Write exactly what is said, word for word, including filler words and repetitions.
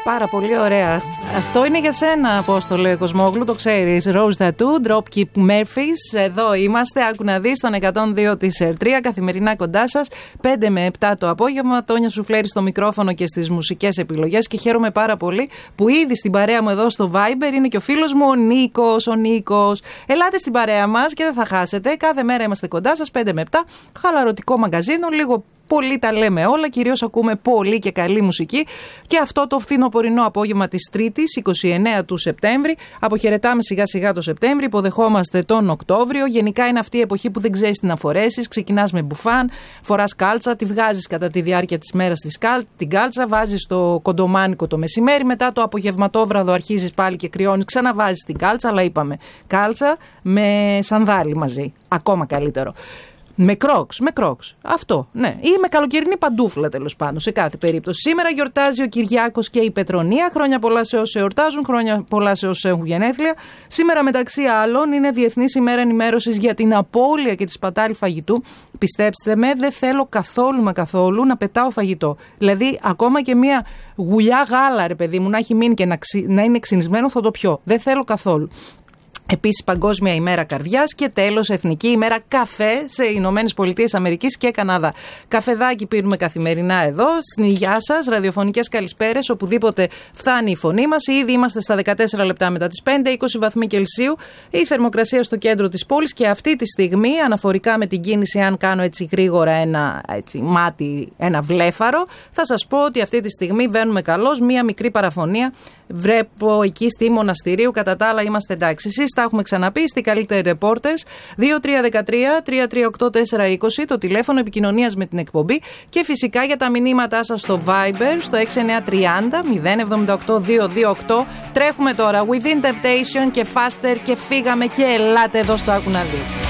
Πάρα πολύ ωραία. Αυτό είναι για σένα, Απόστολε Κοσμόγλου, το ξέρεις. Rose Tattoo, Dropkick Murphys. Εδώ είμαστε. Άκου να δεις τον εκατόν δύο της Ερτρία. Καθημερινά κοντά σας. πέντε με επτά το απόγευμα. Τόνια Σουφλέρη στο μικρόφωνο και στις μουσικές επιλογές. Και χαίρομαι πάρα πολύ που ήδη στην παρέα μου εδώ στο Viber είναι και ο φίλος μου ο Νίκος. Ο Νίκος. Ελάτε στην παρέα μας και δεν θα χάσετε. Κάθε μέρα είμαστε κοντά σας. πέντε με επτά. Χαλαρωτικό μαγκαζίνο. Λίγο. Πολύ τα λέμε όλα, κυρίως ακούμε πολύ και καλή μουσική και αυτό το φθινοπορεινό απόγευμα της Τρίτης, είκοσι εννέα του Σεπτέμβρη. Αποχαιρετάμε σιγά σιγά το Σεπτέμβρη, υποδεχόμαστε τον Οκτώβριο. Γενικά είναι αυτή η εποχή που δεν ξέρεις τι να φορέσεις. Ξεκινάς με μπουφάν, φοράς κάλτσα, τη βγάζεις κατά τη διάρκεια της μέρας της καλ, την κάλτσα, βάζεις το κοντομάνικο το μεσημέρι, μετά το απογευματόβραδο αρχίζεις πάλι και κρυώνεις, ξαναβάζεις την κάλτσα, αλλά είπαμε κάλτσα με σανδάλι μαζί. Ακόμα καλύτερο. Με κρόξ, με κρόξ. Αυτό, ναι. Ή με καλοκαιρινή παντούφλα, τέλος πάντων, σε κάθε περίπτωση. Σήμερα γιορτάζει ο Κυριάκος και η Πετρονία. Χρόνια πολλά σε όσους εορτάζουν, χρόνια πολλά σε όσους έχουν γενέθλια. Σήμερα, μεταξύ άλλων, είναι Διεθνής ημέρα ενημέρωσης για την απώλεια και τη σπατάλη φαγητού. Πιστέψτε με, δεν θέλω καθόλου μα καθόλου να πετάω φαγητό. Δηλαδή, ακόμα και μία γουλιά γάλα, ρε παιδί μου, να έχει μείνει και να, ξυ... να είναι ξυνισμένο, θα το πιω. Δεν θέλω καθόλου. Επίσης, Παγκόσμια ημέρα καρδιάς και τέλος, Εθνική ημέρα καφέ σε Ηνωμένες Πολιτείες Αμερικής και Καναδά. Καφεδάκι πίνουμε καθημερινά εδώ, στην υγειά σας, ραδιοφωνικές καλησπέρες, οπουδήποτε φτάνει η φωνή μας. Ήδη είμαστε στα δεκατέσσερα λεπτά μετά τις πέντε, είκοσι βαθμοί Κελσίου, η θερμοκρασία στο κέντρο της πόλης και αυτή τη στιγμή, αναφορικά με την κίνηση, αν κάνω έτσι γρήγορα ένα έτσι, μάτι, ένα βλέφαρο, θα σας πω ότι αυτή τη στιγμή βαίνουμε καλώς, μία μικρή παραφωνία. Βρέπω εκεί στη Μοναστηρίου, κατά τα άλλα είμαστε εντάξει. Εσείς τα έχουμε ξαναπεί, είστε οι καλύτεροι reporters. δύο τρία ένα τρία τρία τρία οκτώ τέσσερα είκοσι το τηλέφωνο επικοινωνίας με την εκπομπή και φυσικά για τα μηνύματά σας στο Viber στο έξι εννιά τρία μηδέν μηδέν εβδομήντα οκτώ διακόσια είκοσι οκτώ. Τρέχουμε τώρα Within Temptation και Faster και φύγαμε και ελάτε εδώ στο Άκου να δεις.